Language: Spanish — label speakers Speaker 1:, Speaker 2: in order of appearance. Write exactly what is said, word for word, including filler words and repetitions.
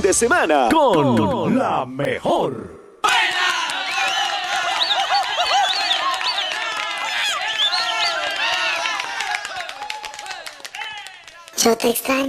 Speaker 1: de semana con, con la mejor.
Speaker 2: Yo te extraño.